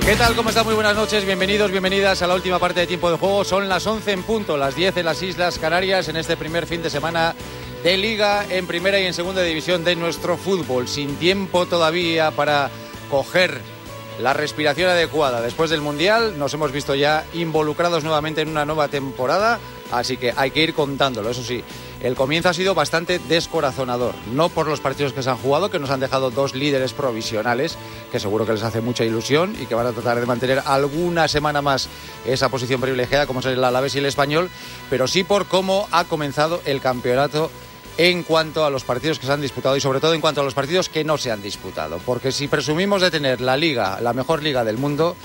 ¿Qué tal? ¿Cómo está? Muy buenas noches, bienvenidos, bienvenidas a la última parte de Tiempo de Juego. Son las 11 en punto, las 10 en las Islas Canarias, en este primer fin de semana de Liga en primera y en segunda división de nuestro fútbol. Sin tiempo todavía para coger la respiración adecuada. Después del Mundial nos hemos visto ya involucrados nuevamente en una nueva temporada, así que hay que ir contándolo. Eso sí, el comienzo ha sido bastante descorazonador, no por los partidos que se han jugado, que nos han dejado dos líderes provisionales, que seguro que les hace mucha ilusión y que van a tratar de mantener alguna semana más esa posición privilegiada, como es el Alavés y el Español, pero sí por cómo ha comenzado el campeonato en cuanto a los partidos que se han disputado y sobre todo en cuanto a los partidos que no se han disputado. Porque si presumimos de tener la liga, la mejor liga del mundo,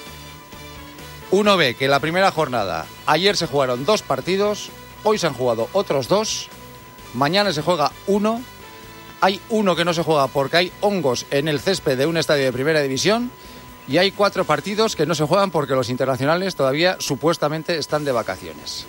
uno ve que en la primera jornada ayer se jugaron 2 partidos, hoy se han jugado otros 2, mañana se juega 1, hay uno que no se juega porque hay hongos en el césped de un estadio de primera división y hay 4 partidos que no se juegan porque los internacionales todavía supuestamente están de vacaciones.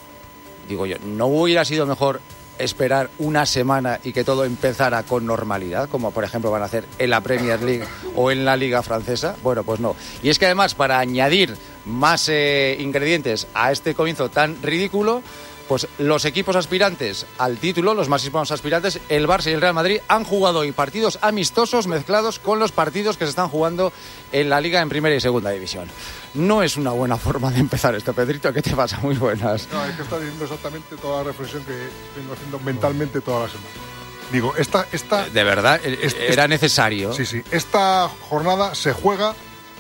Digo yo, ¿no hubiera sido mejor esperar una semana y que todo empezara con normalidad, como por ejemplo van a hacer en la Premier League o en la Liga Francesa? Bueno, pues no. Y es que además, para añadir más ingredientes a este comienzo tan ridículo, pues los equipos aspirantes al título, los máximos aspirantes, el Barça y el Real Madrid, han jugado hoy partidos amistosos mezclados con los partidos que se están jugando en la Liga en primera y segunda división. No es una buena forma de empezar esto, Pedrito. ¿Qué te pasa? Muy buenas. No, es que está diciendo exactamente toda la reflexión que vengo haciendo mentalmente toda la semana. Digo, esta de verdad, era necesario. Sí. Esta jornada se juega,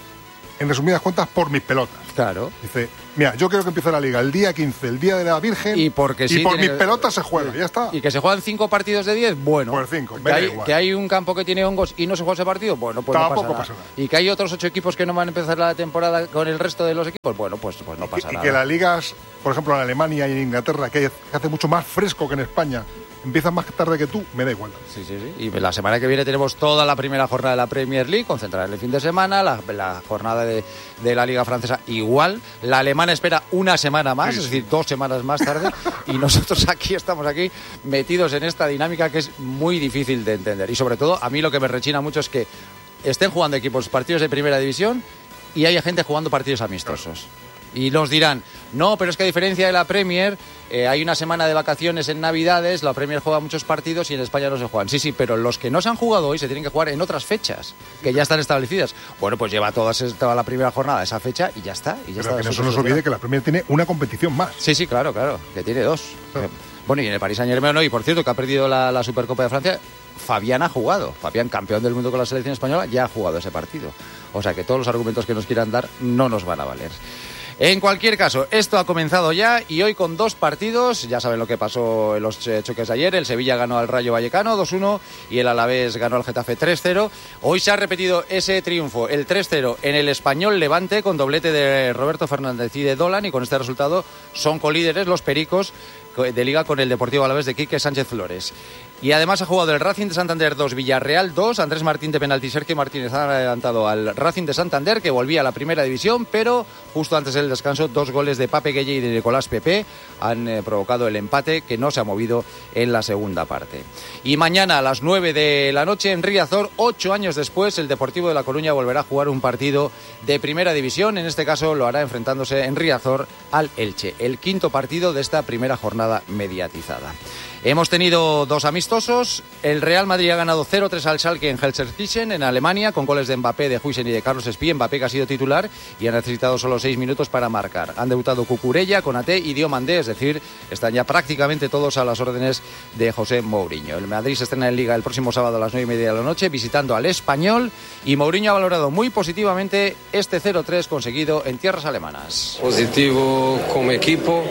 en resumidas cuentas, por mis pelotas. Claro. Dice, mira, yo quiero que empiece la Liga el día 15, el día de la Virgen, y por mis pelotas se juega, ya está. Y que se juegan 5 partidos de 10, bueno. Por 5, que hay un campo que tiene hongos y no se juega ese partido, bueno, pues tampoco no pasa nada. Y que hay otros 8 equipos que no van a empezar la temporada con el resto de los equipos, bueno, pues no pasa nada. Y que las ligas, por ejemplo, en Alemania y en Inglaterra, que hace mucho más fresco que en España, empiezan más tarde que tú, me da igual. Sí. Y la semana que viene tenemos toda la primera jornada de la Premier League, concentrada en el fin de semana, la jornada de la Liga Francesa igual. La alemana espera una semana más, es decir, 2 semanas más tarde, y nosotros estamos aquí metidos en esta dinámica que es muy difícil de entender. Y sobre todo, a mí lo que me rechina mucho es que estén jugando equipos partidos de primera división y haya gente jugando partidos amistosos. Y nos dirán, no, pero es que a diferencia de la Premier, hay una semana de vacaciones en Navidades, la Premier juega muchos partidos y en España no se juegan. Sí, pero los que no se han jugado hoy se tienen que jugar en otras fechas, que ya están establecidas. Bueno, pues lleva toda la primera jornada esa fecha y ya está. Pero que no se nos olvide que la Premier tiene una competición más. Sí, claro, que tiene 2. Bueno, y en el Paris Saint-Germain hoy, por cierto, que ha perdido la Supercopa de Francia, Fabián ha jugado. Fabián, campeón del mundo con la selección española, ya ha jugado ese partido. O sea que todos los argumentos que nos quieran dar no nos van a valer. En cualquier caso, esto ha comenzado ya y hoy con 2 partidos. Ya saben lo que pasó en los choques de ayer. El Sevilla ganó al Rayo Vallecano 2-1 y el Alavés ganó al Getafe 3-0. Hoy se ha repetido ese triunfo, el 3-0 en el Español Levante, con doblete de Roberto Fernández y de Dolan, y con este resultado son colíderes los pericos de Liga con el Deportivo Alavés de Quique Sánchez Flores. Y además ha jugado el Racing de Santander 2, Villarreal 2, Andrés Martín de penalti, Sergio Martínez han adelantado al Racing de Santander, que volvía a la primera división, pero justo antes del descanso 2 goles de Pape Gueye y de Nicolás Pepe han provocado el empate, que no se ha movido en la segunda parte. Y mañana a las 9 de la noche en Riazor, 8 años después, el Deportivo de La Coruña volverá a jugar un partido de primera división. En este caso lo hará enfrentándose en Riazor al Elche, el 5º partido de esta primera jornada mediatizada. Hemos tenido 2 amistosos. El Real Madrid ha ganado 0-3 al Schalke en Gelsenkirchen, en Alemania, con goles de Mbappé, de Huijsen y de Carlos Espí. Mbappé, que ha sido titular y ha necesitado solo 6 minutos para marcar. Han debutado Cucurella, Konaté y Diomandé, es decir, están ya prácticamente todos a las órdenes de José Mourinho. El Madrid se estrena en Liga el próximo sábado a las 9:30 de la noche, visitando al Español, y Mourinho ha valorado muy positivamente este 0-3 conseguido en tierras alemanas. Positivo como equipo,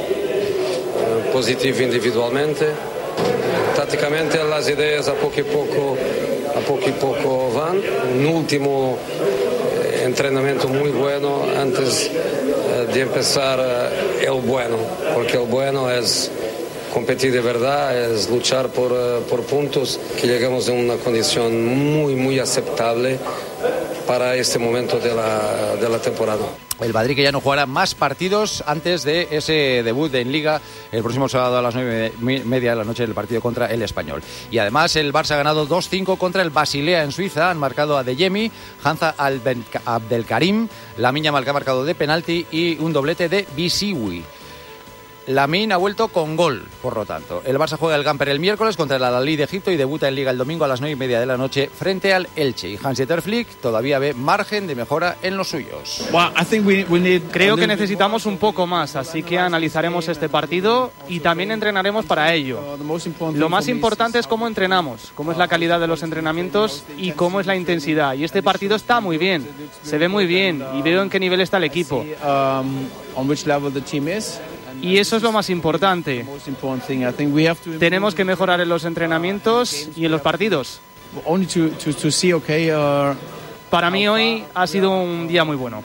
positivo individualmente. Tácticamente las ideas a poco y poco van. Un último entrenamiento muy bueno antes de empezar el bueno, porque el bueno es competir de verdad, es luchar por puntos, que llegamos en una condición muy aceptable para este momento de la temporada. El Madrid que ya no jugará más partidos antes de ese debut en Liga el próximo sábado a las 9:30 de la noche, el partido contra el Español. Y además el Barça ha ganado 2-5 contra el Basilea en Suiza. Han marcado a Deyemi, Hanza Abdelkarim, Lamine Yamal que ha marcado de penalti y un doblete de Bisiwi. Lamine ha vuelto con gol, por lo tanto. El Barça juega el Gamper el miércoles contra el Al-Ahly de Egipto y debuta en Liga el domingo a las 9:30 de la noche frente al Elche. Y Hans-Dieter Flick todavía ve margen de mejora en los suyos. Creo que necesitamos un poco más, así que analizaremos este partido y también entrenaremos para ello. Lo más importante es cómo entrenamos, cómo es la calidad de los entrenamientos y cómo es la intensidad. Y este partido está muy bien, se ve muy bien y veo en qué nivel está el equipo. Y eso es lo más importante. Tenemos que mejorar en los entrenamientos y en los partidos. Para mí hoy ha sido un día muy bueno.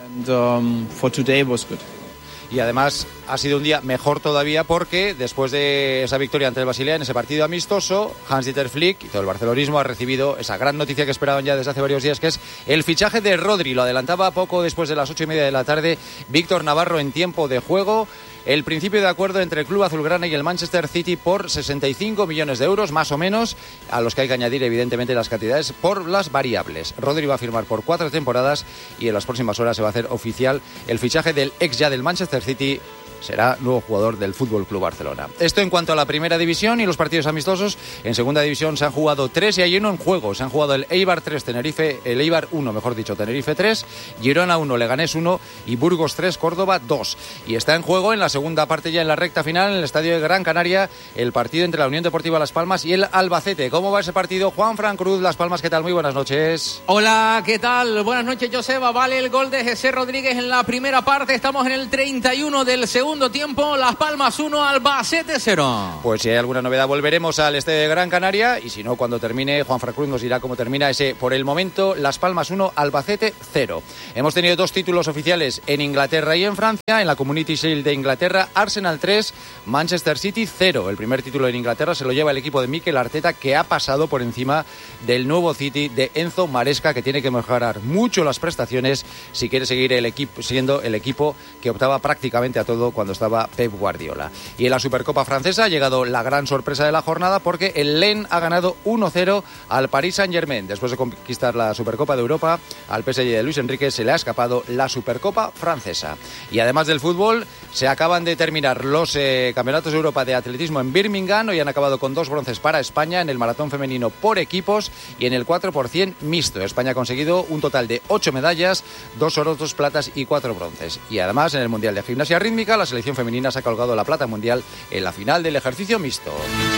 Y además ha sido un día mejor todavía porque después de esa victoria ante el Basilea en ese partido amistoso, Hans-Dieter Flick y todo el barcelonismo ha recibido esa gran noticia que esperaban ya desde hace varios días, que es el fichaje de Rodri. Lo adelantaba poco después de las 8:30 de la tarde Víctor Navarro en tiempo de juego. El principio de acuerdo entre el club azulgrana y el Manchester City por 65 millones de euros, más o menos, a los que hay que añadir evidentemente las cantidades por las variables. Rodri va a firmar por 4 temporadas y en las próximas horas se va a hacer oficial el fichaje del ex ya del Manchester City. Será nuevo jugador del Fútbol Club Barcelona. Esto en cuanto a la primera división y los partidos amistosos. En segunda división se han jugado 3 y hay uno en juego. Se han jugado el Eibar 3, el Eibar 1, mejor dicho, Tenerife 3, Girona 1, Leganés 1 y Burgos 3, Córdoba 2. Y está en juego en la segunda parte, ya en la recta final, en el estadio de Gran Canaria, el partido entre la Unión Deportiva Las Palmas y el Albacete. ¿Cómo va ese partido? Juanfran Cruz, Las Palmas, ¿qué tal? Muy buenas noches. Hola, ¿qué tal? Buenas noches, Joseba. Vale el gol de José Rodríguez en la primera parte. Estamos en el 31 del segundo tiempo. Las Palmas 1, Albacete 0. Pues si hay alguna novedad volveremos al estadio de Gran Canaria y si no, cuando termine, Juanfran Cruz nos dirá cómo termina ese, por el momento, Las Palmas 1, Albacete 0. Hemos tenido 2 títulos oficiales en Inglaterra y en Francia. En la Community Shield de Inglaterra, Arsenal 3, Manchester City 0. El primer título en Inglaterra se lo lleva el equipo de Mikel Arteta, que ha pasado por encima del nuevo City de Enzo Maresca, que tiene que mejorar mucho las prestaciones si quiere seguir siendo el equipo que optaba prácticamente a todo cuando estaba Pep Guardiola. Y en la Supercopa francesa ha llegado la gran sorpresa de la jornada porque el Lens ha ganado 1-0 al Paris Saint-Germain. Después de conquistar la Supercopa de Europa, al PSG de Luis Enrique se le ha escapado la Supercopa francesa. Y además del fútbol, se acaban de terminar los campeonatos de Europa de atletismo en Birmingham. Hoy han acabado con 2 bronces para España en el maratón femenino por equipos y en el 4% mixto. España ha conseguido un total de 8 medallas, 2 oros, 2 platas y 4 bronces. Y además en el Mundial de Gimnasia Rítmica, la selección femenina se ha colgado la plata mundial en la final del ejercicio mixto.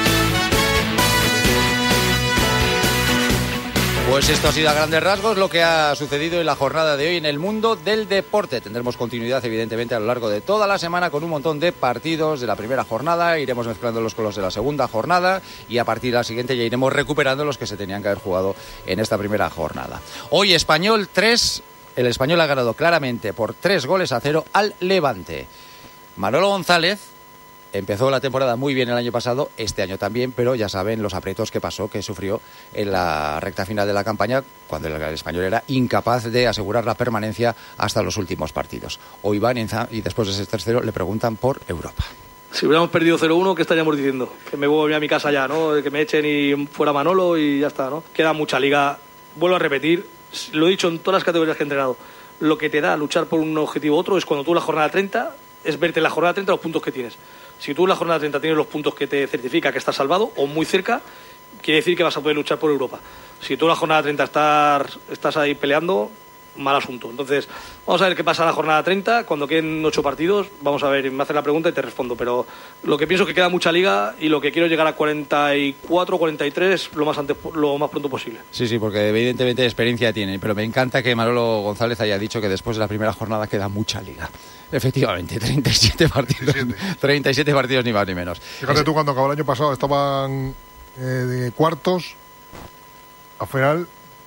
Pues esto ha sido a grandes rasgos lo que ha sucedido en la jornada de hoy en el mundo del deporte. Tendremos continuidad, evidentemente, a lo largo de toda la semana con un montón de partidos de la primera jornada. Iremos mezclándolos con los de la segunda jornada y a partir de la siguiente ya iremos recuperando los que se tenían que haber jugado en esta primera jornada. Hoy Español 3, el Español ha ganado claramente por 3-0 al Levante. Manolo González empezó la temporada muy bien el año pasado, este año también, pero ya saben los aprietos que sufrió en la recta final de la campaña, cuando el Español era incapaz de asegurar la permanencia hasta los últimos partidos. Hoy van y después de ese 3-0 le preguntan por Europa. Si hubiéramos perdido 0-1, ¿qué estaríamos diciendo? Que me voy a mi casa ya, ¿no? Que me echen y fuera Manolo y ya está, ¿no? Queda mucha liga. Vuelvo a repetir, lo he dicho en todas las categorías que he entrenado, lo que te da luchar por un objetivo u otro es cuando tú la jornada 30, es verte en la jornada 30 los puntos que tienes. Si tú en la jornada 30 tienes los puntos que te certifica que estás salvado o muy cerca, quiere decir que vas a poder luchar por Europa. Si tú en la jornada 30 estás ahí peleando, mal asunto. Entonces, vamos a ver qué pasa en la jornada 30. Cuando queden 8 partidos, vamos a ver, me hacen la pregunta y te respondo. Pero lo que pienso es que queda mucha liga y lo que quiero es llegar a 44, 43 lo más pronto posible. Sí, porque evidentemente experiencia tiene, pero me encanta que Manolo González haya dicho que después de la primera jornada queda mucha liga. Efectivamente, 37 partidos, 37 partidos ni más ni menos. Fíjate tú, cuando acabó el año pasado estaban de cuartos, al final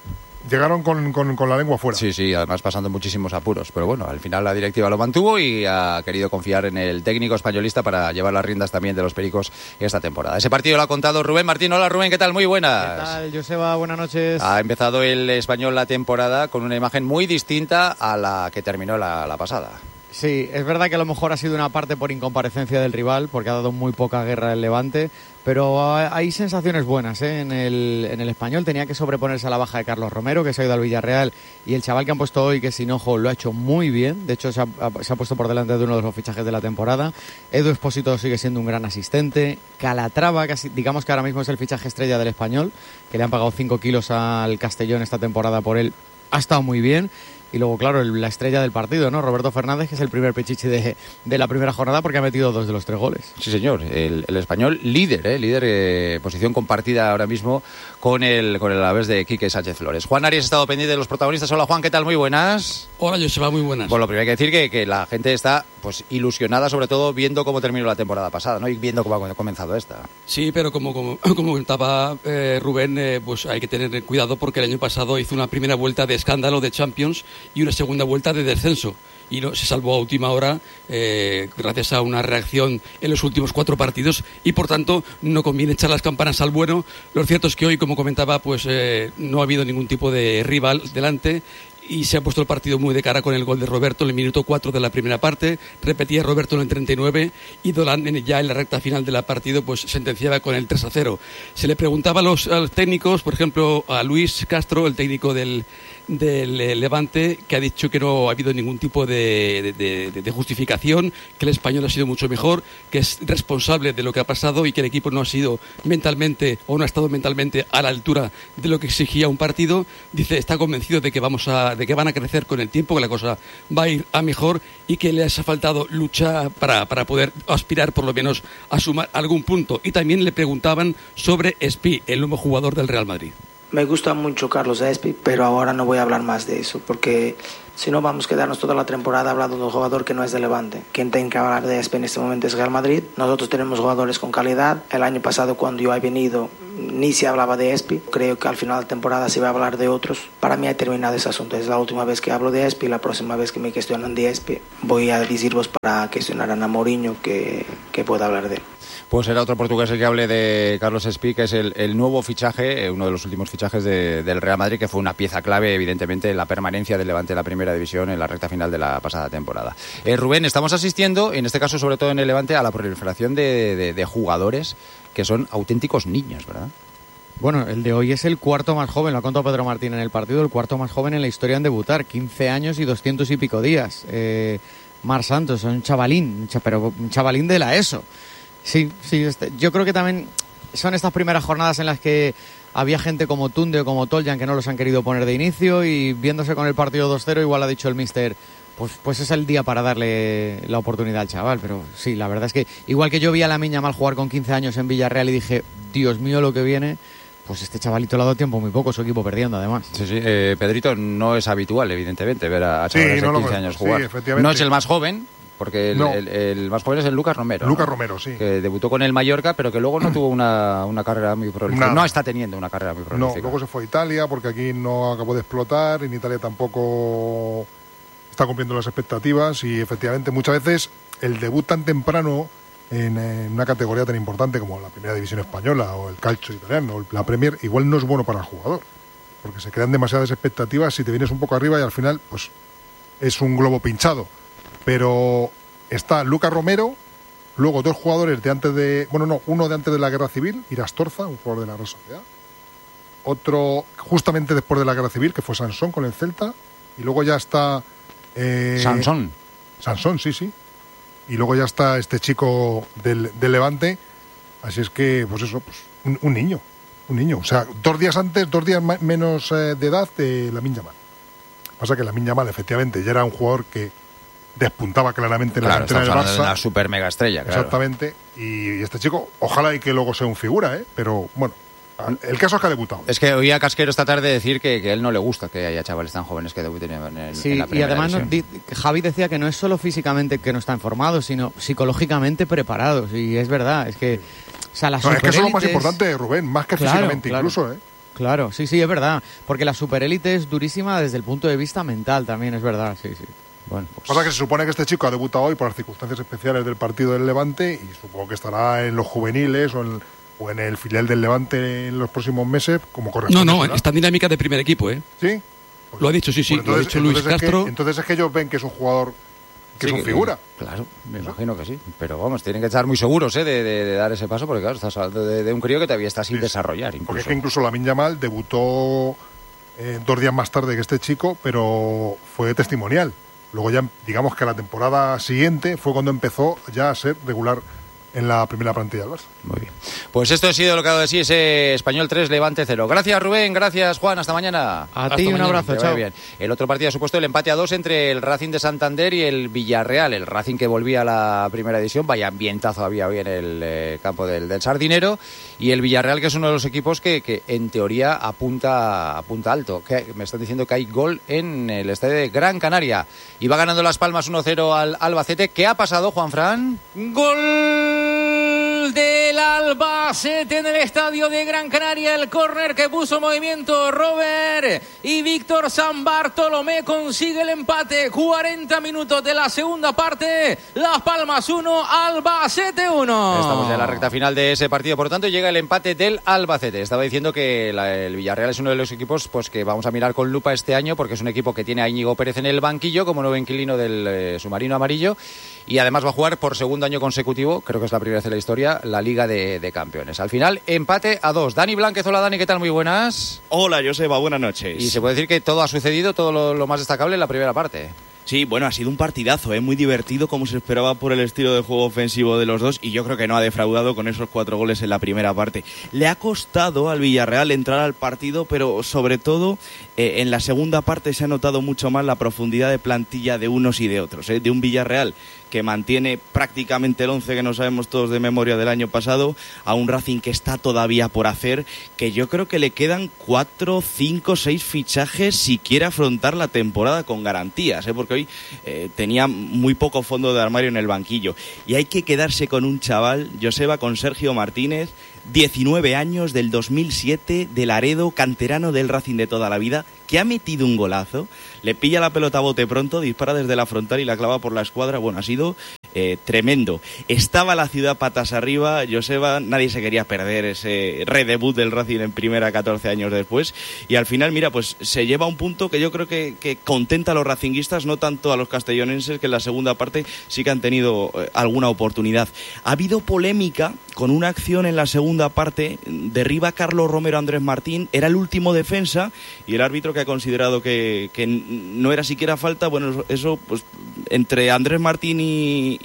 llegaron con la lengua fuera. Sí, además pasando muchísimos apuros. Pero bueno, al final la directiva lo mantuvo y ha querido confiar en el técnico españolista para llevar las riendas también de los Pericos esta temporada. Ese partido lo ha contado Rubén Martín. Hola Rubén, ¿qué tal? Muy buenas. ¿Qué tal, Joseba? Buenas noches. Ha empezado el Español la temporada con una imagen muy distinta a la que terminó la pasada. Sí, es verdad que a lo mejor ha sido una parte por incomparecencia del rival, porque ha dado muy poca guerra el Levante, pero hay sensaciones buenas, ¿eh? En el Español tenía que sobreponerse a la baja de Carlos Romero, que se ha ido al Villarreal, y el chaval que han puesto hoy, que es Hinojo, lo ha hecho muy bien. De hecho, se ha puesto por delante de uno de los fichajes de la temporada. Edu Expósito sigue siendo un gran asistente. Calatrava, digamos que ahora mismo es el fichaje estrella del Español, que le han pagado 5 kilos al Castellón esta temporada por él. Ha estado muy bien. Y luego, claro, la estrella del partido, ¿no? Roberto Fernández, que es el primer pichichi de la primera jornada porque ha metido 2 de los 3 goles. Sí, señor. El Español líder, posición compartida ahora mismo con el Alavés de Quique Sánchez Flores. Juan Arias ha estado pendiente de los protagonistas. Hola, Juan, ¿qué tal? Muy buenas. Hola, Joseba, muy buenas. Bueno, lo primero hay que decir que la gente está pues ilusionada, sobre todo viendo cómo terminó la temporada pasada, ¿no? Y viendo cómo ha comenzado esta. Sí, pero como comentaba Rubén, pues hay que tener cuidado porque el año pasado hizo una primera vuelta de escándalo de Champions y una segunda vuelta de descenso. Y se salvó a última hora gracias a una reacción en los últimos 4 partidos y, por tanto, no conviene echar las campanas al vuelo. Lo cierto es que hoy, como comentaba, pues no ha habido ningún tipo de rival delante. Y se ha puesto el partido muy de cara con el gol de Roberto en el minuto 4 de la primera parte. Repetía Roberto en el 39 y Dolan ya en la recta final del partido pues sentenciaba con el 3-0. Se le preguntaba a los técnicos, por ejemplo a Luis Castro, el técnico del Levante, que ha dicho que no ha habido ningún tipo de justificación, que el Español ha sido mucho mejor, que es responsable de lo que ha pasado y que el equipo no ha sido mentalmente o no ha estado mentalmente a la altura de lo que exigía un partido. Dice, está convencido de que van a crecer con el tiempo, que la cosa va a ir a mejor y que les ha faltado lucha para poder aspirar por lo menos a sumar algún punto. Y también le preguntaban sobre Espi, el nuevo jugador del Real Madrid. Me gusta mucho Carlos Espi, pero ahora no voy a hablar más de eso, porque si no vamos a quedarnos toda la temporada hablando de un jugador que no es de Levante. Quien tiene que hablar de Espi en este momento es Real Madrid. Nosotros tenemos jugadores con calidad. El año pasado, cuando yo he venido, ni se hablaba de Espi. Creo que al final de la temporada se va a hablar de otros. Para mí ha terminado ese asunto. Es la última vez que hablo de Espi. La próxima vez que me cuestionan de Espi, voy a deciros para cuestionar a Mourinho que pueda hablar de él. Pues será otro portugués el que hable de Carlos Espi, que es el nuevo fichaje, uno de los últimos fichajes del Real Madrid, que fue una pieza clave, evidentemente, en la permanencia del Levante en la primera división en la recta final de la pasada temporada. Rubén, estamos asistiendo, en este caso sobre todo en el Levante, a la proliferación de jugadores que son auténticos niños, ¿verdad? Bueno, el de hoy es el cuarto más joven, lo ha contado Pedro Martín en el partido, el cuarto más joven en la historia en debutar, 15 años y 200 y pico días. Mar Santos, un chavalín, pero un chavalín de la ESO. Sí, yo creo que también son estas primeras jornadas en las que había gente como Tunde o como Toljan que no los han querido poner de inicio y viéndose con el partido 2-0 igual ha dicho el míster, pues es el día para darle la oportunidad al chaval. Pero sí, la verdad es que igual que yo vi a Lamine Yamal jugar con 15 años en Villarreal y dije, Dios mío lo que viene, pues este chavalito le ha dado tiempo muy poco, su equipo perdiendo además. Sí, Pedrito, no es habitual evidentemente ver a chavales de 15 años jugar. No es el más joven, porque el más joven es el Lucas Romero. Lucas Romero, sí. Que debutó con el Mallorca, pero que luego no tuvo una carrera muy prolífica. No está teniendo una carrera muy prolífica. No, luego se fue a Italia, porque aquí no acabó de explotar. En Italia tampoco está cumpliendo las expectativas. Y efectivamente, muchas veces el debut tan temprano en una categoría tan importante como la Primera División Española o el calcio italiano o la Premier, igual no es bueno para el jugador. Porque se crean demasiadas expectativas si te vienes un poco arriba y al final, pues, es un globo pinchado. Pero está Lucas Romero, luego 2 jugadores de antes de... Bueno, no, uno de antes de la Guerra Civil, Irastorza, un jugador de la Real Sociedad. Otro justamente después de la Guerra Civil, que fue Sansón con el Celta. Y luego ya está... Sansón, sí. Y luego ya está este chico del Levante. Así es que, pues eso, pues un niño. O sea, 2 días antes, 2 días menos de edad de Lamine Yamal. Pasa que Lamine Yamal, efectivamente, ya era un jugador que despuntaba claramente en la cantera del Barça. De una super mega estrella, claro. Exactamente. Y este chico, ojalá y que luego sea un figura, pero bueno, el caso es que ha debutado. Es que oía a Casquero esta tarde decir que a él no le gusta que haya chavales tan jóvenes que debuten en la primera y además división. Javi decía que no es solo físicamente que no están formados, sino psicológicamente preparados. Y es verdad, es que... O sea, es que eso es lo más importante, Rubén, más que físicamente incluso, Claro, sí, es verdad, porque la superélite es durísima desde el punto de vista mental también, es verdad, sí. Bueno, pues... Pasa que se supone que este chico ha debutado hoy por las circunstancias especiales del partido del Levante y supongo que estará en los juveniles o en el filial del Levante en los próximos meses como corresponde. No, está en dinámica de primer equipo, ¿eh? ¿Sí? Pues, lo ha dicho, sí, pues lo ha dicho Luis Castro. Entonces es que ellos ven que es un jugador que es una figura. Claro, me imagino que sí. Pero vamos, tienen que estar muy seguros de dar ese paso porque claro, estás hablando de un crío que todavía está sin desarrollar. Incluso. Porque es que incluso Lamine Yamal debutó 2 días más tarde que este chico, pero fue testimonial. Luego ya, digamos que la temporada siguiente fue cuando empezó ya a ser regular en la primera plantilla del Barça. Muy bien. Pues esto ha sido lo que ha dado de sí ese Español 3, Levante 0. Gracias, Rubén. Gracias, Juan. Hasta mañana. A ti un abrazo. Chao. Bien. El otro partido ha supuesto el empate a 2 entre el Racing de Santander y el Villarreal. El Racing que volvía a la primera división. Vaya ambientazo había hoy en el campo del Sardinero. Y el Villarreal, que es uno de los equipos que en teoría apunta alto. Que me están diciendo que hay gol en el estadio de Gran Canaria. Y va ganando Las Palmas 1-0 al Albacete. ¿Qué ha pasado, Juanfran? Gol del Albacete en el estadio de Gran Canaria. El córner que puso en movimiento Robert y Víctor San Bartolomé consigue el empate. 40 minutos de la segunda parte. Las Palmas 1, Albacete 1. Estamos ya en la recta final de ese partido, por lo tanto llega el empate del Albacete. Estaba diciendo que el Villarreal es uno de los equipos pues que vamos a mirar con lupa este año porque es un equipo que tiene a Íñigo Pérez en el banquillo como nuevo inquilino del submarino amarillo y además va a jugar por segundo año consecutivo, creo que es la primera vez en la historia, la Liga de Campeones. Al final, empate a 2. Dani Blánquez, hola Dani, ¿qué tal? Muy buenas. Hola Joseba, buenas noches. Y se puede decir que todo ha sucedido, todo lo más destacable en la primera parte. Sí, bueno, ha sido un partidazo, muy divertido como se esperaba por el estilo de juego ofensivo de los dos y yo creo que no ha defraudado con esos 4 goles en la primera parte. Le ha costado al Villarreal entrar al partido, pero sobre todo en la segunda parte se ha notado mucho más la profundidad de plantilla de unos y de otros, de un Villarreal que mantiene prácticamente el 11 que no sabemos todos de memoria del año pasado, a un Racing que está todavía por hacer, que yo creo que le quedan 4, 5, 6 fichajes si quiere afrontar la temporada con garantías, porque hoy tenía muy poco fondo de armario en el banquillo. Y hay que quedarse con un chaval, Joseba, con Sergio Martínez, 19 años, del 2007, de Laredo, canterano del Racing de toda la vida, que ha metido un golazo, le pilla la pelota a bote pronto, dispara desde la frontal y la clava por la escuadra. Bueno, ha sido tremendo. Estaba la ciudad patas arriba, Joseba, nadie se quería perder ese redebut del Racing en primera 14 años después, y al final, mira, pues se lleva un punto que yo creo que contenta a los racinguistas, no tanto a los castellonenses, que en la segunda parte sí que han tenido alguna oportunidad. Ha habido polémica con una acción en la segunda parte, derriba Carlos Romero a Andrés Martín, era el último defensa, y el árbitro, que ha considerado que no era siquiera falta, bueno, eso, pues entre Andrés Martín y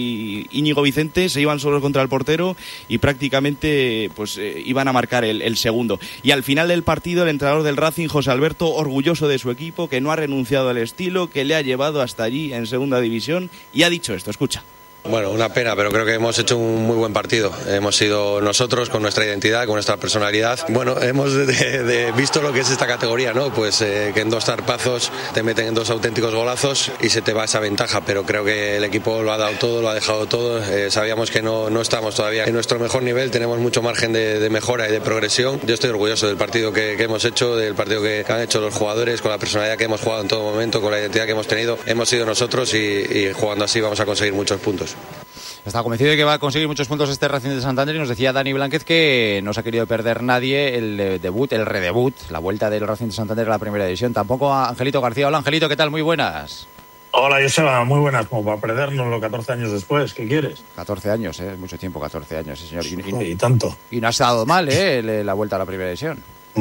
Íñigo Vicente se iban solos contra el portero y prácticamente pues iban a marcar el segundo. Y al final del partido, el entrenador del Racing, José Alberto, orgulloso de su equipo, que no ha renunciado al estilo, que le ha llevado hasta allí en segunda división, y ha dicho esto, escucha. Bueno, una pena, pero creo que hemos hecho un muy buen partido. Hemos sido nosotros con nuestra identidad, con nuestra personalidad. Bueno, hemos visto lo que es esta categoría, ¿no? Pues que en 2 zarpazos te meten en 2 auténticos golazos y se te va esa ventaja, pero creo que el equipo lo ha dado todo, lo ha dejado todo. Sabíamos que no estamos todavía en nuestro mejor nivel, tenemos mucho margen de mejora y de progresión. Yo estoy orgulloso del partido que hemos hecho, del partido que han hecho los jugadores, con la personalidad que hemos jugado en todo momento, con la identidad que hemos tenido. Hemos sido nosotros y jugando así vamos a conseguir muchos puntos. Está convencido de que va a conseguir muchos puntos este Racing de Santander y nos decía Dani Blánquez que no se ha querido perder nadie el debut, el redebut, la vuelta del Racing de Santander a la primera división. Tampoco a Angelito García. Hola Angelito, ¿qué tal? Muy buenas. Hola Joseba, muy buenas, como para perdernoslo 14 años después, ¿qué quieres? 14 años, mucho tiempo, 14 años, sí, señor. Y tanto. Y no ha estado mal, la vuelta a la primera división.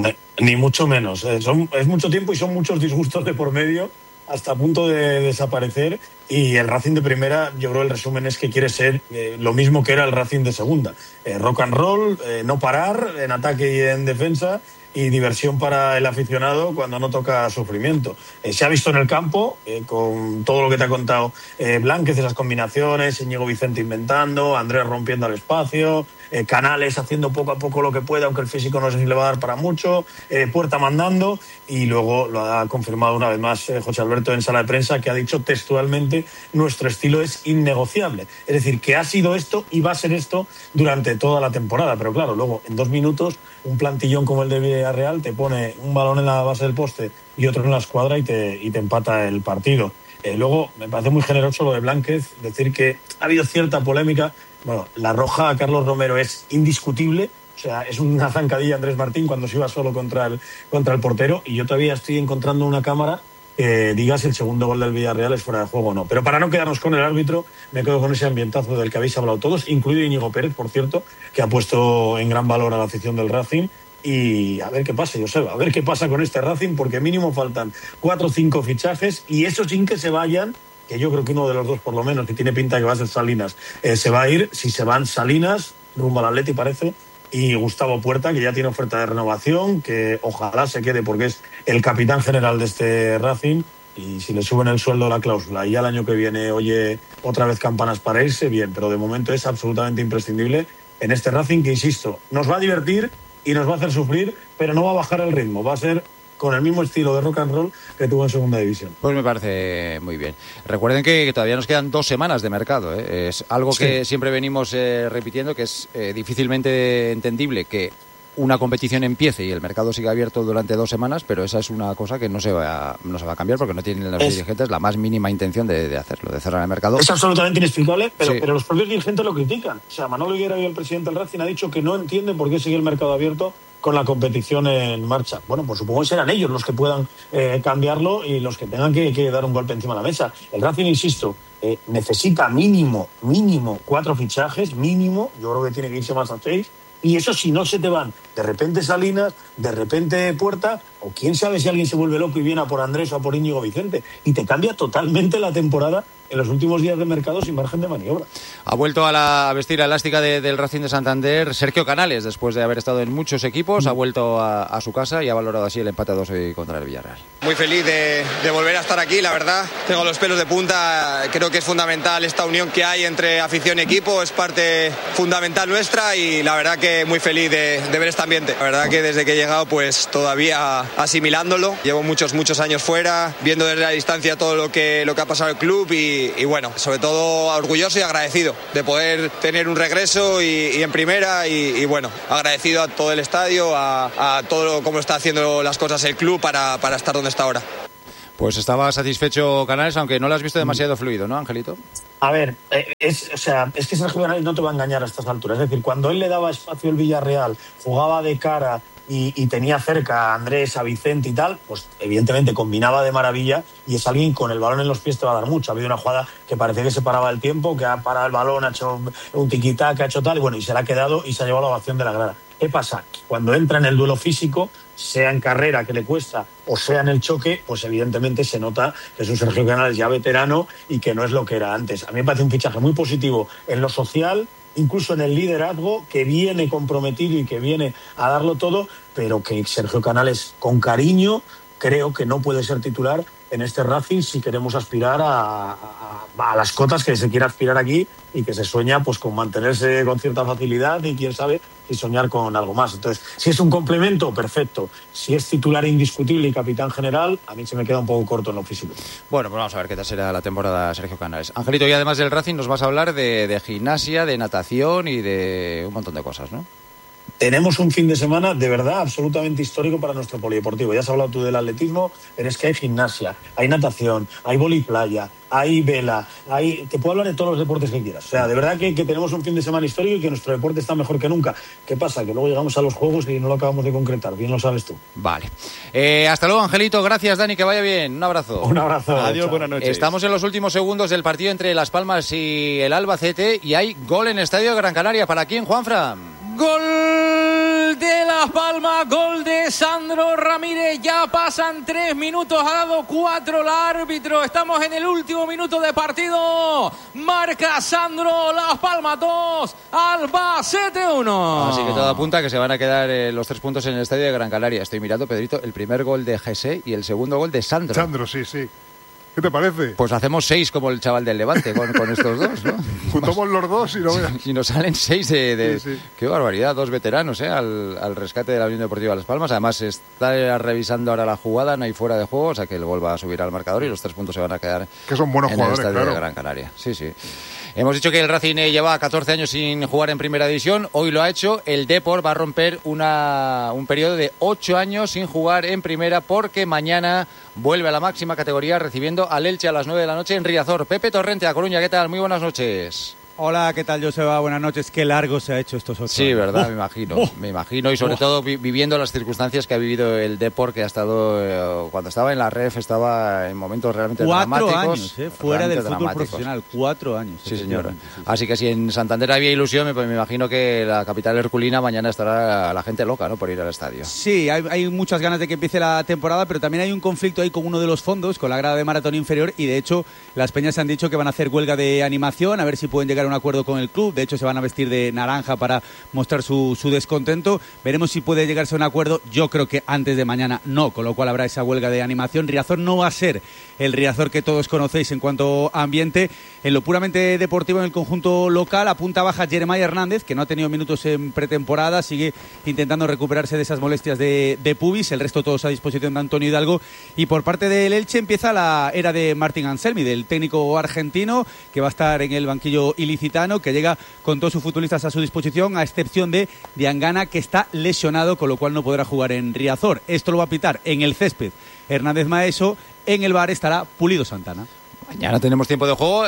Ni mucho menos, es mucho tiempo y son muchos disgustos de por medio, hasta a punto de desaparecer, y el Racing de primera, yo creo el resumen es que quiere ser lo mismo que era el Racing de segunda, rock and roll, no parar en ataque y en defensa, y diversión para el aficionado cuando no toca sufrimiento. Se ha visto en el campo, con todo lo que te ha contado Blánquez, esas combinaciones, Íñigo Vicente inventando, Andrés rompiendo al espacio, Canales haciendo poco a poco lo que puede, aunque el físico no sé si le va a dar para mucho, Puerta mandando, y luego lo ha confirmado una vez más José Alberto en sala de prensa, que ha dicho textualmente: nuestro estilo es innegociable. Es decir, que ha sido esto y va a ser esto durante toda la temporada. Pero claro, luego en 2 minutos un plantillón como el de Villarreal te pone un balón en la base del poste y otro en la escuadra y te empata el partido. Luego me parece muy generoso lo de Blánquez, decir que ha habido cierta polémica. Bueno, la roja a Carlos Romero es indiscutible. O sea, es una zancadilla Andrés Martín cuando se iba solo contra el portero, y yo todavía estoy encontrando una cámara que diga si el segundo gol del Villarreal es fuera de juego o no. Pero para no quedarnos con el árbitro, me quedo con ese ambientazo del que habéis hablado todos, incluido Íñigo Pérez, por cierto, que ha puesto en gran valor a la afición del Racing. Y a ver qué pasa, Joseba, a ver qué pasa con este Racing, porque mínimo faltan 4 o 5 fichajes, y eso sin que se vayan, que yo creo que uno de los dos por lo menos, que tiene pinta que va a ser Salinas, se va a ir. Si se van Salinas, rumbo al Atleti parece, y Gustavo Puerta, que ya tiene oferta de renovación, que ojalá se quede porque es el capitán general de este Racing, y si le suben el sueldo, la cláusula, y ya el año que viene oye otra vez campanas para irse, bien, pero de momento es absolutamente imprescindible en este Racing, que insisto, nos va a divertir y nos va a hacer sufrir, pero no va a bajar el ritmo, va a ser con el mismo estilo de rock and roll que tuvo en segunda división. Pues me parece muy bien. Recuerden que todavía nos quedan 2 semanas de mercado, ¿eh? Es algo que siempre venimos repitiendo, que es difícilmente entendible que una competición empiece y el mercado siga abierto durante 2 semanas, pero esa es una cosa que no se va a cambiar, porque no tienen los dirigentes la más mínima intención de hacerlo, de cerrar el mercado. Es absolutamente inexplicable, pero los propios dirigentes lo critican. O sea, Manolo Higuera, el presidente del Racing, ha dicho que no entiende por qué sigue el mercado abierto con la competición en marcha. Bueno, pues supongo que serán ellos los que puedan cambiarlo y los que tengan que dar un golpe encima de la mesa. El Racing, insisto, necesita mínimo 4 fichajes, mínimo. Yo creo que tiene que irse más a 6. Y eso si no se te van de repente Salinas, de repente Puerta, o quién sabe si alguien se vuelve loco y viene a por Andrés o a por Íñigo Vicente, y te cambia totalmente la temporada en los últimos días de mercado sin margen de maniobra. Ha vuelto a vestir la elástica del Racing de Santander Sergio Canales, después de haber estado en muchos equipos, ha vuelto a su casa y ha valorado así el empate a 2 contra el Villarreal. Muy feliz de volver a estar aquí, la verdad. Tengo los pelos de punta, creo que es fundamental esta unión que hay entre afición y equipo, es parte fundamental nuestra, y la verdad que muy feliz de ver este ambiente. La verdad que desde que he llegado pues todavía asimilándolo, llevo muchos años fuera, viendo desde la distancia todo lo que ha pasado en el club, y bueno, sobre todo orgulloso y agradecido de poder tener un regreso y en primera, y bueno, agradecido a todo el estadio, a todo cómo está haciendo las cosas el club para estar donde está ahora. Pues estaba satisfecho Canales, aunque no lo has visto demasiado fluido, ¿no, Angelito? A ver, es que Sergio Canales no te va a engañar a estas alturas. Es decir, cuando él le daba espacio al Villarreal, jugaba de cara y tenía cerca a Andrés, a Vicente y tal, pues evidentemente combinaba de maravilla, y es alguien con el balón en los pies te va a dar mucho. Ha habido una jugada que parecía que se paraba el tiempo, que ha parado el balón, ha hecho un tiquitaca, ha hecho tal, y bueno, y se le ha quedado y se ha llevado la ovación de la grada. ¿Qué pasa? Cuando entra en el duelo físico, sea en carrera que le cuesta o sea en el choque, pues evidentemente se nota que es un Sergio Canales ya veterano y que no es lo que era antes. A mí me parece un fichaje muy positivo en lo social, incluso en el liderazgo, que viene comprometido y que viene a darlo todo, pero que Sergio Canales, con cariño, creo que no puede ser titular en este Racing si queremos aspirar a las cotas que se quiere aspirar aquí, y que se sueña pues con mantenerse con cierta facilidad, y quién sabe si soñar con algo más. Entonces, si es un complemento, perfecto. Si es titular indiscutible y capitán general, a mí se me queda un poco corto en lo físico. Bueno, pues vamos a ver qué tal será la temporada Sergio Canales. Angelito, y además del Racing nos vas a hablar de gimnasia, de natación y de un montón de cosas, ¿no? Tenemos un fin de semana de verdad absolutamente histórico para nuestro polideportivo. Ya has hablado tú del atletismo, pero es que hay gimnasia, hay natación, hay voliplaya, hay vela, te puedo hablar de todos los deportes que quieras. O sea, de verdad que tenemos un fin de semana histórico y que nuestro deporte está mejor que nunca. ¿Qué pasa? Que luego llegamos a los juegos y no lo acabamos de concretar. Bien lo sabes tú. Vale. Hasta luego, Angelito. Gracias, Dani. Que vaya bien. Un abrazo. Un abrazo. Adiós, buenas noches. Estamos en los últimos segundos del partido entre Las Palmas y el Albacete, y hay gol en el Estadio de Gran Canaria. ¿Para quién, Juanfran? Gol de Las Palmas, gol de Sandro Ramírez. Ya pasan 3 minutos, ha dado 4 el árbitro. Estamos en el último minuto de partido. Marca Sandro, Las Palmas 2, Albacete 1. Así que todo apunta a que se van a quedar los 3 puntos en el Estadio de Gran Canaria. Estoy mirando, Pedrito, el primer gol de Jesse y el segundo gol de Sandro. Sandro, sí. ¿Qué te parece? Pues hacemos 6 como el chaval del Levante con estos dos, ¿no? Juntamos los dos y no veas. Y nos salen 6 de... Sí. Qué barbaridad, 2 veteranos, al rescate de la Unión Deportiva Las Palmas. Además, se está revisando ahora la jugada, no hay fuera de juego, o sea que él vuelva a subir al marcador y los 3 puntos se van a quedar que son buenos en jugadores, el estadio claro. de Gran Canaria. Sí. Hemos dicho que el Racing lleva 14 años sin jugar en Primera División, hoy lo ha hecho. El Depor va a romper un periodo de 8 años sin jugar en Primera porque mañana vuelve a la máxima categoría recibiendo al Elche a las 9 de la noche en Riazor. Pepe Torrente, A Coruña, ¿qué tal? Muy buenas noches. Hola, ¿qué tal, Joseba? Buenas noches. Qué largo se ha hecho estos 8 años. Sí, verdad, me imagino. Y sobre todo viviendo las circunstancias que ha vivido el Depor, que ha estado, cuando estaba en la REF, estaba en momentos realmente 4 dramáticos. años, fuera del fútbol profesional. 4 años. Sí, señor. Sí. Así que si en Santander había ilusión, me imagino que la capital herculina mañana estará la gente loca, ¿no?, por ir al estadio. Sí, hay muchas ganas de que empiece la temporada, pero también hay un conflicto ahí con uno de los fondos, con la grada de maratón inferior, y de hecho las peñas han dicho que van a hacer huelga de animación, a ver si pueden llegar a un acuerdo con el club. De hecho, se van a vestir de naranja para mostrar su descontento. Veremos si puede llegarse a un acuerdo. Yo creo que antes de mañana no, con lo cual habrá esa huelga de animación. Riazor no va a ser el Riazor que todos conocéis en cuanto a ambiente. En lo puramente deportivo, en el conjunto local, a punta baja Jeremiah Hernández, que no ha tenido minutos en pretemporada, sigue intentando recuperarse de esas molestias de pubis. El resto todos a disposición de Antonio Hidalgo. Y por parte del Elche empieza la era de Martín Anselmi, del técnico argentino, que va a estar en el banquillo ilicitano, que llega con todos sus futbolistas a su disposición, a excepción de Diangana, que está lesionado, con lo cual no podrá jugar en Riazor. Esto lo va a pitar en el césped Hernández Maeso. En el VAR estará Pulido Santana. Mañana tenemos tiempo de juego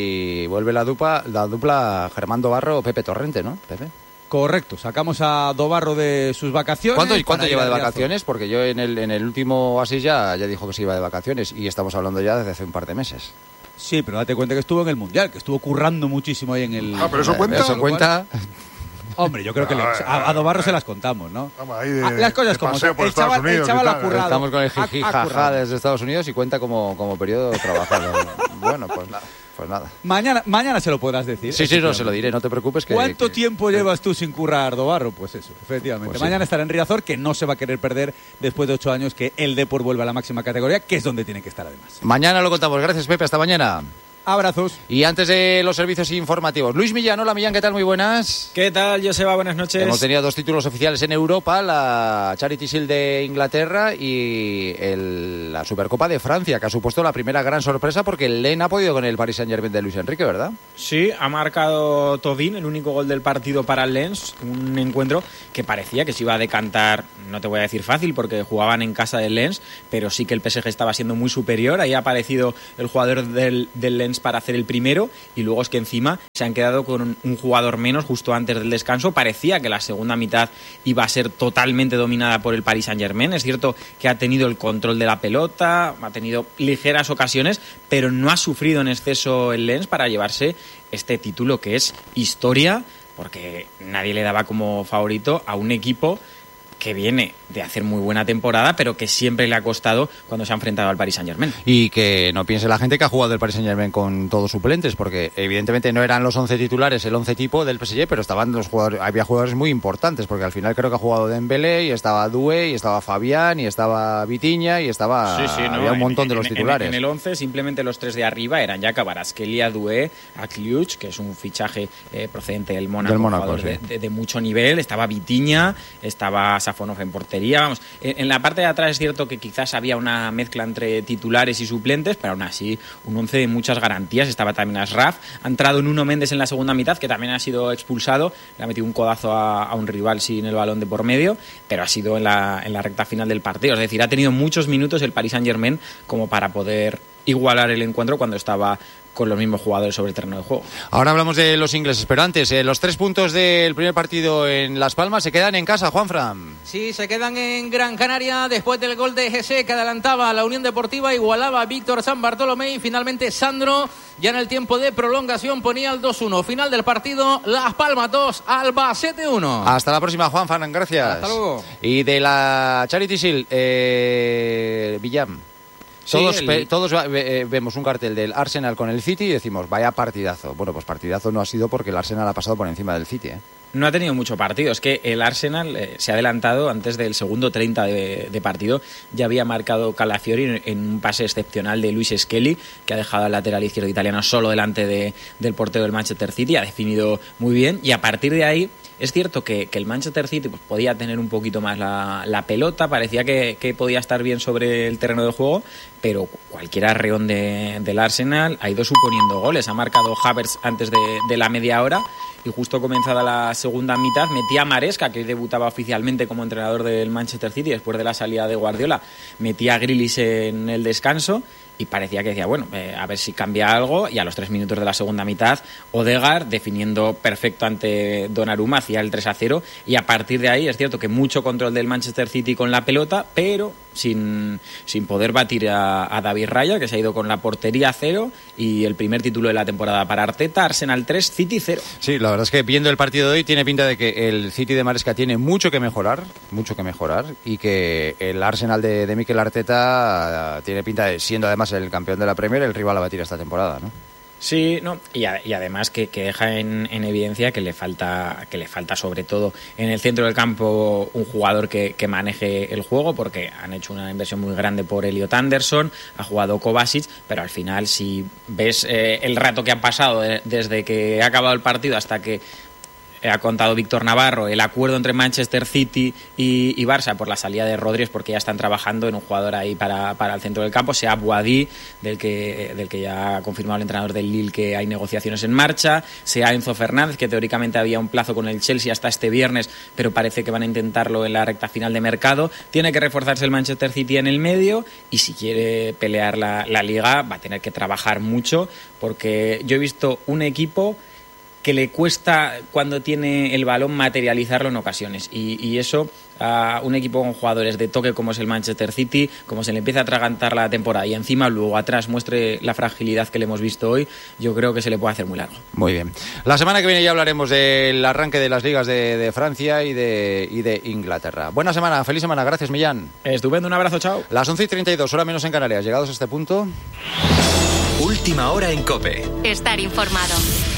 y vuelve la dupla Germán Dobarro, Pepe Torrente, ¿no, Pepe? Correcto, sacamos a Dobarro de sus vacaciones. ¿Cuánto lleva de vacaciones? Porque yo en el último así ya dijo que se iba de vacaciones y estamos hablando ya desde hace un par de meses. Sí, pero date cuenta que estuvo en el Mundial, que estuvo currando muchísimo ahí en el... Ah, pero eso cuenta. Eso cuenta. Hombre, yo creo que a Dobarro se las contamos, ¿no? Ahí las cosas como son. El chaval ha currado. Estamos con el jijijaja desde Estados Unidos y cuenta como periodo trabajado. Bueno, pues nada. Mañana se lo podrás decir. Sí, no, se lo diré, no te preocupes. ¿Cuánto tiempo llevas tú sin currar, Dobarro? Pues eso, efectivamente. Pues mañana estará en Riazor, que no se va a querer perder después de 8 años que el Depor vuelve a la máxima categoría, que es donde tiene que estar además. Mañana lo contamos. Gracias, Pepe. Hasta mañana. Abrazos. Y antes de los servicios informativos, Luis Millán. Hola, Millán, ¿qué tal? Muy buenas. ¿Qué tal, Joseba? Buenas noches. Hemos tenido 2 títulos oficiales en Europa, la Charity Shield de Inglaterra y la Supercopa de Francia, que ha supuesto la primera gran sorpresa porque el Lens ha podido con el Paris Saint-Germain de Luis Enrique, ¿verdad? Sí, ha marcado Thauvin, el único gol del partido para el Lens, un encuentro que parecía que se iba a decantar, no te voy a decir fácil porque jugaban en casa del Lens, pero sí que el PSG estaba siendo muy superior. Ahí ha aparecido el jugador del Lens para hacer el primero y luego es que encima se han quedado con un jugador menos justo antes del descanso. Parecía que la segunda mitad iba a ser totalmente dominada por el Paris Saint-Germain. Es cierto que ha tenido el control de la pelota, ha tenido ligeras ocasiones, pero no ha sufrido en exceso el Lens para llevarse este título que es historia, porque nadie le daba como favorito a un equipo que viene de hacer muy buena temporada, pero que siempre le ha costado cuando se ha enfrentado al Paris Saint-Germain. Y que no piense la gente que ha jugado el Paris Saint-Germain con todos suplentes, porque evidentemente no eran los 11 titulares, el 11 tipo del PSG, pero estaban había jugadores muy importantes, porque al final creo que ha jugado Dembélé, y estaba Doué, y estaba Fabián, y estaba Vitinha, y estaba... había un montón de los titulares. En el 11 simplemente los 3 de arriba eran ya Kvaratskhelia, Doué, Akliuch, que es un fichaje procedente del Mónaco, sí. de mucho nivel, estaba Vitinha, estaba Safonov en portería. Vamos, en la parte de atrás es cierto que quizás había una mezcla entre titulares y suplentes, pero aún así un 11 de muchas garantías. Estaba también Ashraf, ha entrado Nuno Méndez en la segunda mitad, que también ha sido expulsado, le ha metido un codazo a un rival sin el balón de por medio, pero ha sido en la recta final del partido. Es decir, ha tenido muchos minutos el Paris Saint-Germain como para poder igualar el encuentro cuando estaba con los mismos jugadores sobre el terreno de juego. Ahora hablamos de los ingleses, pero antes, los 3 puntos del primer partido en Las Palmas se quedan en casa, Juanfran. Sí, se quedan en Gran Canaria después del gol de Jesse que adelantaba a la Unión Deportiva, igualaba a Víctor San Bartolomé y finalmente Sandro ya en el tiempo de prolongación ponía el 2-1. Final del partido, Las Palmas 2, Albacete 1. Hasta la próxima, Juanfran, gracias. Hasta luego. Y de la Charity Shield, Villam. Todos vemos un cartel del Arsenal con el City y decimos, vaya partidazo. Bueno, pues partidazo no ha sido porque el Arsenal ha pasado por encima del City, ¿eh? no ha tenido mucho partido. Es que el Arsenal se ha adelantado antes del segundo 30 de partido. Ya había marcado Calafiori en un pase excepcional de Luis Skelly, que ha dejado al lateral izquierdo italiano solo delante del portero del Manchester City. Ha definido muy bien y a partir de ahí es cierto que el Manchester City pues, podía tener un poquito más la pelota, parecía que podía estar bien sobre el terreno de juego, pero cualquier arreón del Arsenal ha ido suponiendo goles. Ha marcado Havertz antes de la media hora y justo comenzada la segunda mitad metía a Maresca, que hoy debutaba oficialmente como entrenador del Manchester City después de la salida de Guardiola, metía a Grealish en el descanso y parecía que decía, bueno, a ver si cambia algo, y a los 3 minutos de la segunda mitad Odegaard definiendo perfecto ante Donnarumma, hacía el 3-0 y a partir de ahí es cierto que mucho control del Manchester City con la pelota, pero sin poder batir a David Raya, que se ha ido con la portería 0 y el primer título de la temporada para Arteta. Arsenal 3, City 0. Sí, la verdad es que viendo el partido de hoy tiene pinta de que el City de Maresca tiene mucho que mejorar y que el Arsenal de Mikel Arteta tiene pinta de, siendo además el campeón de la Premier, el rival a batir esta temporada, ¿no? Sí, no, y además que deja en evidencia que le falta sobre todo en el centro del campo un jugador que maneje el juego, porque han hecho una inversión muy grande por Elliot Anderson, ha jugado Kovacic, pero al final si ves el rato que ha pasado desde que ha acabado el partido hasta que ha contado Víctor Navarro, el acuerdo entre Manchester City y Barça por la salida de Rodríguez, porque ya están trabajando en un jugador ahí para el centro del campo, sea Boadí, del que ya ha confirmado el entrenador del Lille que hay negociaciones en marcha, sea Enzo Fernández, que teóricamente había un plazo con el Chelsea hasta este viernes, pero parece que van a intentarlo en la recta final de mercado. Tiene que reforzarse el Manchester City en el medio y si quiere pelear la Liga va a tener que trabajar mucho, porque yo he visto un equipo que le cuesta cuando tiene el balón materializarlo en ocasiones y eso a un equipo con jugadores de toque como es el Manchester City, como se le empieza a atragantar la temporada y encima luego atrás muestre la fragilidad que le hemos visto hoy, yo creo que se le puede hacer muy largo. Muy bien. La semana que viene ya hablaremos del arranque de las ligas de Francia y de Inglaterra. Buena semana, feliz semana, gracias Millán. Estupendo, un abrazo, chao. Las 11:32, hora menos en Canarias, llegados a este punto. Última hora en COPE. Estar informado.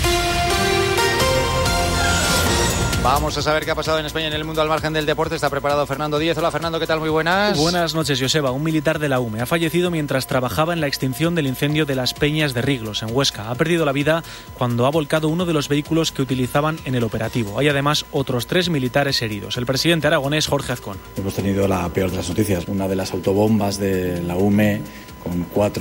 Vamos a saber qué ha pasado en España en el mundo al margen del deporte. Está preparado Fernando Díez. Hola Fernando, ¿qué tal? Muy buenas. Buenas noches, Joseba. Un militar de la UME ha fallecido mientras trabajaba en la extinción del incendio de las Peñas de Riglos, en Huesca. Ha perdido la vida cuando ha volcado uno de los vehículos que utilizaban en el operativo. Hay además otros 3 militares heridos. El presidente aragonés, Jorge Azcón. Hemos tenido la peor de las noticias. Una de las autobombas de la UME con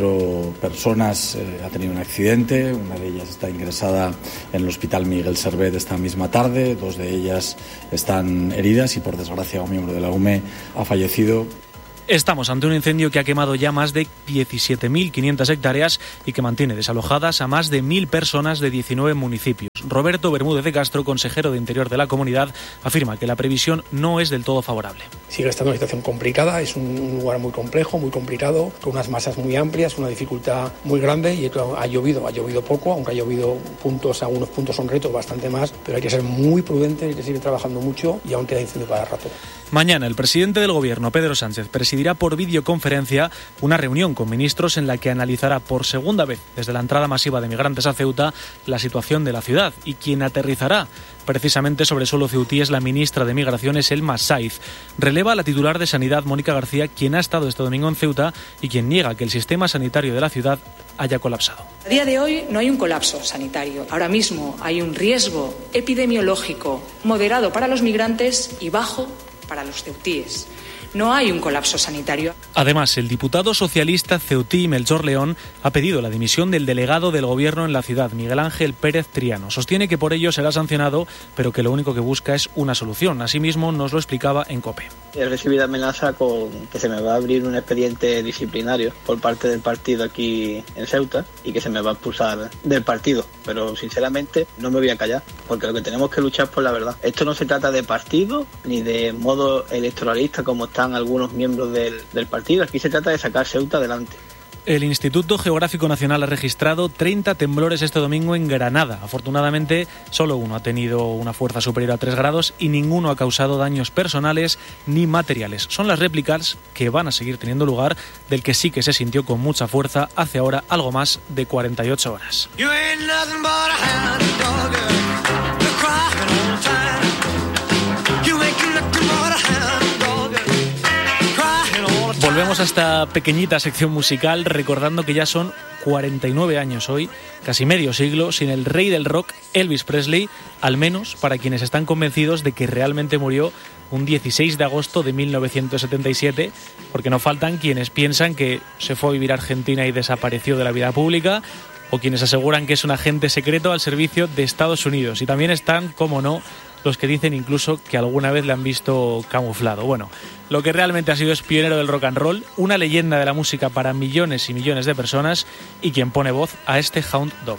4 personas ha tenido un accidente. Una de ellas está ingresada en el Hospital Miguel Servet esta misma tarde. 2 de ellas están heridas y por desgracia un miembro de la UME ha fallecido. Estamos ante un incendio que ha quemado ya más de 17.500 hectáreas y que mantiene desalojadas a más de 1.000 personas de 19 municipios. Roberto Bermúdez de Castro, consejero de Interior de la comunidad, afirma que la previsión no es del todo favorable. Sigue estando una situación complicada, es un lugar muy complejo, muy complicado, con unas masas muy amplias, una dificultad muy grande y ha llovido poco, aunque ha llovido algunos puntos son retos, bastante más, pero hay que ser muy prudente, hay que seguir trabajando mucho y aún queda incendio para rato. Mañana el presidente del Gobierno, Pedro Sánchez, presidirá por videoconferencia una reunión con ministros en la que analizará por segunda vez desde la entrada masiva de migrantes a Ceuta la situación de la ciudad, y quien aterrizará precisamente sobre suelo ceutí es la ministra de Migraciones, Elma Saiz. Releva a la titular de Sanidad, Mónica García, quien ha estado este domingo en Ceuta y quien niega que el sistema sanitario de la ciudad haya colapsado. A día de hoy no hay un colapso sanitario. Ahora mismo hay un riesgo epidemiológico moderado para los migrantes y bajo para los ceutíes. No hay un colapso sanitario. Además, el diputado socialista ceutí Melchor León ha pedido la dimisión del delegado del Gobierno en la ciudad, Miguel Ángel Pérez Triano. Sostiene que por ello será sancionado, pero que lo único que busca es una solución. Asimismo, nos lo explicaba en COPE. He recibido amenaza con que se me va a abrir un expediente disciplinario por parte del partido aquí en Ceuta y que se me va a expulsar del partido. Pero sinceramente no me voy a callar, porque lo que tenemos que luchar es por la verdad. Esto no se trata de partido ni de modo electoralista como están algunos miembros del partido. Aquí se trata de sacar Ceuta adelante. El Instituto Geográfico Nacional ha registrado 30 temblores este domingo en Granada. Afortunadamente, solo uno ha tenido una fuerza superior a 3 grados y ninguno ha causado daños personales ni materiales. Son las réplicas que van a seguir teniendo lugar del que sí que se sintió con mucha fuerza hace ahora algo más de 48 horas. volvemos a esta pequeñita sección musical recordando que ya son 49 años hoy, casi medio siglo, sin el rey del rock, Elvis Presley, al menos para quienes están convencidos de que realmente murió un 16 de agosto de 1977, porque no faltan quienes piensan que se fue a vivir a Argentina y desapareció de la vida pública, o quienes aseguran que es un agente secreto al servicio de Estados Unidos. Y también están, como no, los que dicen incluso que alguna vez le han visto camuflado. Bueno, lo que realmente ha sido es pionero del rock and roll, una leyenda de la música para millones y millones de personas y quien pone voz a este Hound Dog.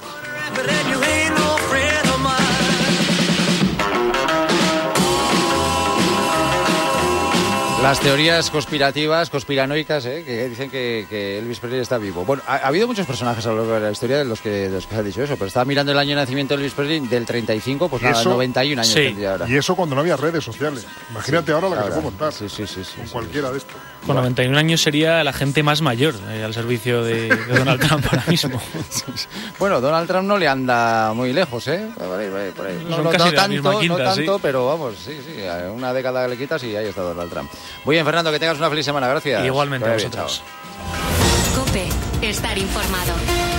Las teorías conspirativas, conspiranoicas, que dicen que Elvis Presley está vivo. Bueno, ha habido muchos personajes a lo largo de la historia de los que se ha dicho eso, pero estaba mirando el año de nacimiento de Elvis Presley del 35, pues nada, 91 años tendría ahora. Y eso cuando no había redes sociales. Imagínate ahora la que te puedo contar. Sí. Con cualquiera de estos. Con 91 años sería la gente más mayor al servicio de Donald Trump ahora mismo. Bueno, Donald Trump no le anda muy lejos, ¿eh? Por ahí. No tanto, pero vamos, sí. Una década le quitas y ahí está Donald Trump. Muy bien, Fernando, que tengas una feliz semana. Gracias. Igualmente a vosotros. COPE. Estar informado.